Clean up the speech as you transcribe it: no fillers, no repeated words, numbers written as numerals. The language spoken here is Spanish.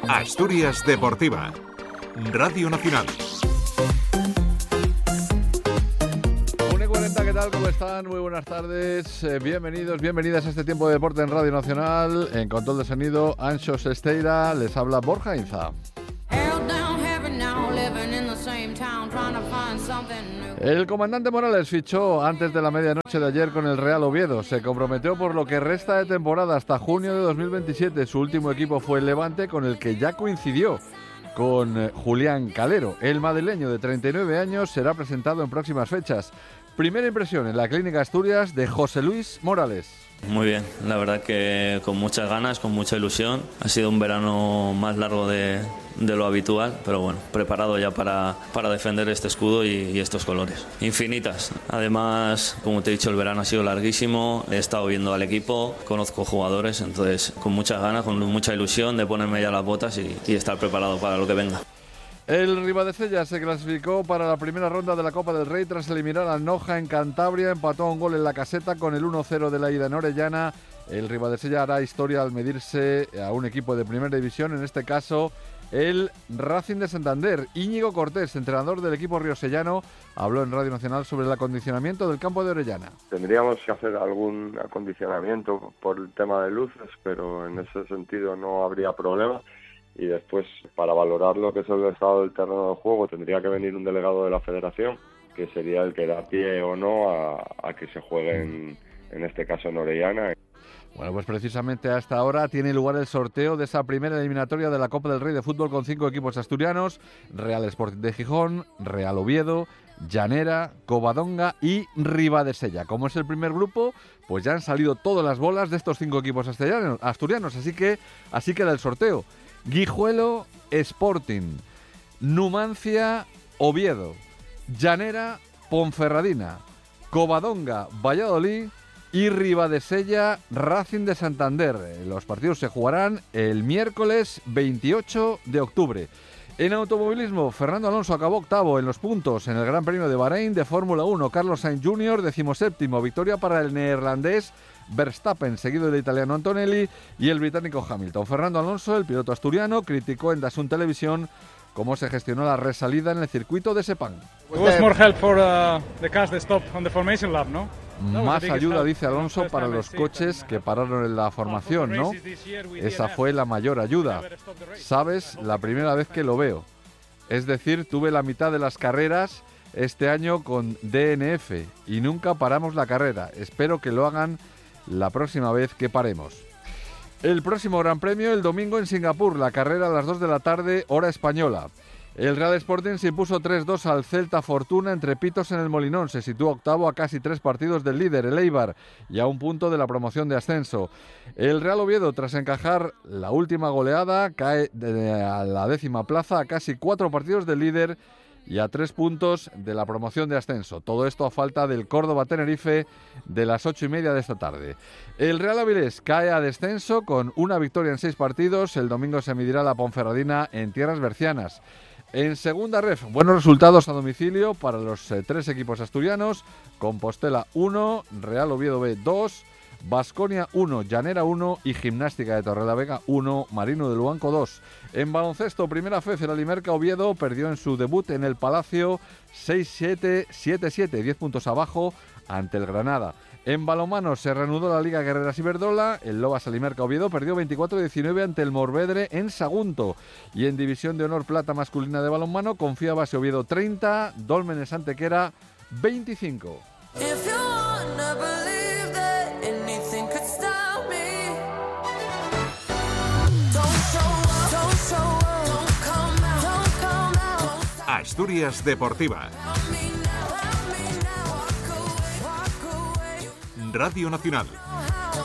Asturias Deportiva, Radio Nacional. 1:40, ¿qué tal? ¿Cómo están? Muy buenas tardes. Bienvenidas a este tiempo de deporte en Radio Nacional. En control de sonido, Anxo Sesteira. Les habla Borja Inza. El comandante Morales fichó antes de la medianoche de ayer con el Real Oviedo. Se comprometió por lo que resta de temporada hasta junio de 2027. Su último equipo fue el Levante, con el que ya coincidió con Julián Calero. El madrileño de 39 años será presentado en próximas fechas. Primera impresión en la Clínica Asturias de José Luis Morales. Muy bien, la verdad que con muchas ganas, con mucha ilusión. Ha sido un verano más largo de lo habitual, pero bueno, preparado ya para defender este escudo y estos colores. Infinitas. Además, como te he dicho, el verano ha sido larguísimo. He estado viendo al equipo, conozco jugadores, entonces con muchas ganas, con mucha ilusión de ponerme ya las botas y estar preparado para lo que venga. El Ribadesella se clasificó para la primera ronda de la Copa del Rey tras eliminar al Noja en Cantabria. Empató a un gol en la caseta con el 1-0 de la ida en Orellana. El Ribadesella hará historia al medirse a un equipo de primera división, en este caso el Racing de Santander. Íñigo Cortés, entrenador del equipo riosellano, habló en Radio Nacional sobre el acondicionamiento del campo de Orellana. Tendríamos que hacer algún acondicionamiento por el tema de luces, pero en ese sentido no habría problema. Y después, para valorar lo que es el estado del terreno de juego, tendría que venir un delegado de la federación, que sería el que da pie o no a que se juegue en este caso en Orellana. Bueno, pues precisamente a esta hora tiene lugar el sorteo de esa primera eliminatoria de la Copa del Rey de Fútbol con 5 equipos asturianos: Real Sporting de Gijón, Real Oviedo, Llanera, Covadonga y Ribadesella. Como es el primer grupo, pues ya han salido todas las bolas de estos 5 equipos asturianos, así queda el sorteo. Guijuelo, Sporting; Numancia, Oviedo; Llanera, Ponferradina; Covadonga, Valladolid y Ribadesella, Racing de Santander. Los partidos se jugarán el miércoles 28 de octubre. En automovilismo, Fernando Alonso acabó octavo en los puntos en el Gran Premio de Bahrein de Fórmula 1. Carlos Sainz Jr., 17º. Victoria para el neerlandés Verstappen, seguido del italiano Antonelli y el británico Hamilton. Fernando Alonso, el piloto asturiano, criticó en DAZN Televisión cómo se gestionó la resalida en el circuito de Sepang. Más ayuda, dice Alonso, para los coches que pararon en la formación, ¿no? Esa fue la mayor ayuda. Sabes, la primera vez que lo veo. Es decir, tuve la mitad de las carreras este año con DNF y nunca paramos la carrera. Espero que lo hagan la próxima vez que paremos. El próximo Gran Premio el domingo en Singapur, la carrera a las 2 de la tarde, hora española. El Real Sporting se impuso 3-2 al Celta Fortuna entre pitos en el Molinón. Se sitúa octavo a casi 3 partidos del líder, el Eibar, y a un punto de la promoción de ascenso. El Real Oviedo, tras encajar la última goleada, cae a la 10ª plaza a casi 4 partidos del líder y a 3 puntos de la promoción de ascenso. Todo esto a falta del Córdoba-Tenerife de las 8:30 de esta tarde. El Real Avilés cae a descenso con una victoria en 6 partidos. El domingo se medirá la Ponferradina en tierras bercianas. En segunda ref, buenos resultados a domicilio para los 3 equipos asturianos: Compostela 1, Real Oviedo B 2, Baskonia 1, Llanera 1 y Gimnástica de Torrelavega 1, Marino de Luanco 2. En baloncesto, primera fe, el Alimerca Oviedo perdió en su debut en el Palacio 6-7, 7-7, 10 puntos abajo ante el Granada. En balonmano se reanudó la Liga Guerreras Iberdrola. El Lobas Alimerca Oviedo perdió 24-19 ante el Morvedre en Sagunto. Y en División de Honor Plata masculina de balonmano, Confía Base Oviedo 30, Dólmenes Antequera 25. Asturias Deportiva, Radio Nacional.